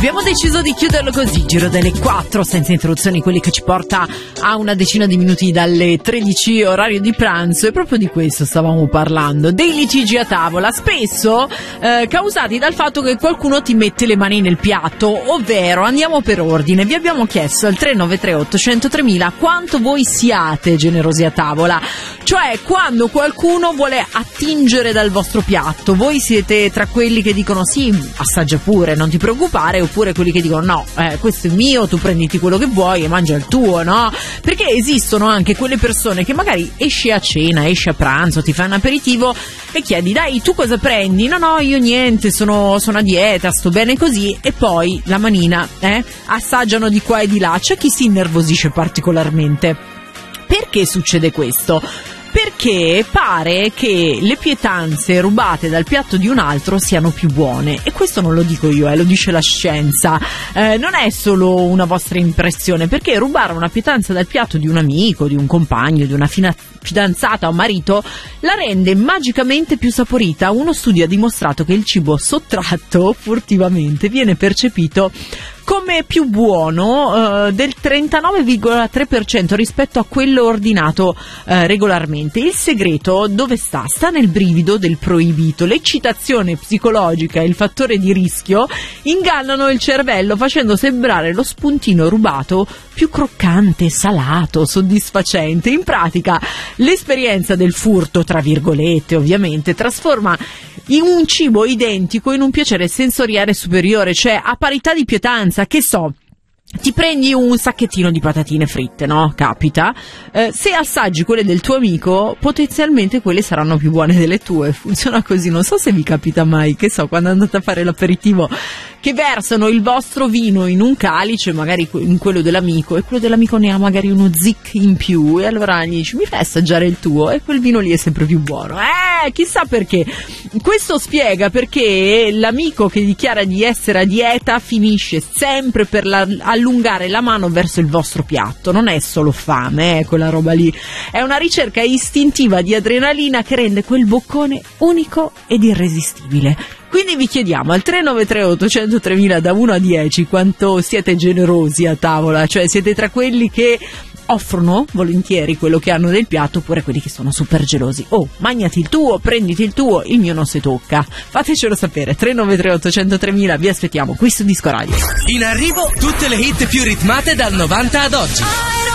Abbiamo deciso di chiuderlo così, giro delle 4 senza interruzioni, quelli che ci porta a una decina di minuti dalle 13 orario di pranzo, e proprio di questo stavamo parlando, dei litigi a tavola, spesso causati dal fatto che qualcuno ti mette le mani nel piatto, ovvero andiamo per ordine. Vi abbiamo chiesto al 393 800 3000 quanto voi siate generosi a tavola, cioè quando qualcuno vuole attingere dal vostro piatto, voi siete tra quelli che dicono sì, assaggia pure, non ti preoccupare, oppure quelli che dicono no, questo è mio, tu prenditi quello che vuoi e mangia il tuo, no? Perché esistono anche quelle persone che magari esci a cena, esci a pranzo, ti fai un aperitivo e chiedi dai, tu cosa prendi? No, io niente, sono a dieta, sto bene così, e poi la manina, assaggiano di qua e di là. C'è chi si innervosisce particolarmente. Perché succede questo? Perché pare che le pietanze rubate dal piatto di un altro siano più buone, e questo non lo dico io, lo dice la scienza, non è solo una vostra impressione, perché rubare una pietanza dal piatto di un amico, di un compagno, di una fidanzata o marito la rende magicamente più saporita. Uno studio ha dimostrato che il cibo sottratto furtivamente viene percepito come più buono del 39,3% rispetto a quello ordinato regolarmente. Il segreto dove sta? Sta nel brivido del proibito. L'eccitazione psicologica e il fattore di rischio ingannano il cervello, facendo sembrare lo spuntino rubato più croccante, salato, soddisfacente. In pratica l'esperienza del furto, tra virgolette ovviamente, trasforma in un cibo identico in un piacere sensoriale superiore, cioè a parità di pietanza. Che so, ti prendi un sacchettino di patatine fritte, no? Capita. Se assaggi quelle del tuo amico, potenzialmente quelle saranno più buone delle tue. Funziona così. Non so se vi capita mai, che so, quando andate a fare l'aperitivo, che versano il vostro vino in un calice, magari in quello dell'amico, e quello dell'amico ne ha magari uno zic in più, e allora gli dici mi fai assaggiare il tuo, e quel vino lì è sempre più buono. Chissà perché. Questo spiega perché l'amico che dichiara di essere a dieta finisce sempre per allungare la mano verso il vostro piatto. Non è solo fame, quella roba lì, è una ricerca istintiva di adrenalina che rende quel boccone unico ed irresistibile. Quindi vi chiediamo al 393 800 3000 da 1 a 10 quanto siete generosi a tavola, cioè siete tra quelli che offrono volentieri quello che hanno nel piatto, oppure quelli che sono super gelosi. Magnati il tuo, prenditi il tuo, il mio non si tocca. Fatecelo sapere, 393 800 3000, vi aspettiamo qui su Disco Radio. In arrivo tutte le hit più ritmate dal 90 ad oggi.